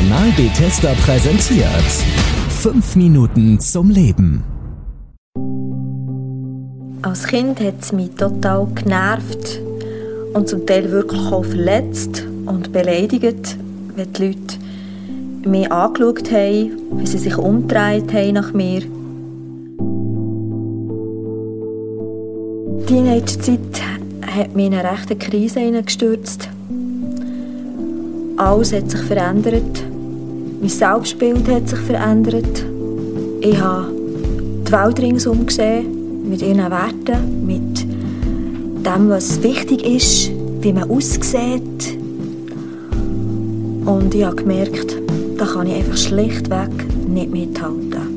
Kanal Bethesda präsentiert 5 Minuten zum Leben. Als Kind hat es mich total genervt und zum Teil wirklich auch verletzt und beleidigt, wenn die Leute mich angeschaut haben, wenn sie sich umgedreht haben nach mir. Die Teenagerzeit hat mich in eine rechte Krise hineingestürzt. Alles hat sich verändert. Mein Selbstbild hat sich verändert. Ich habe die Welt ringsum gesehen, mit ihren Werten, mit dem, was wichtig ist, wie man aussieht. Und ich habe gemerkt, da kann ich einfach schlichtweg nicht mithalten.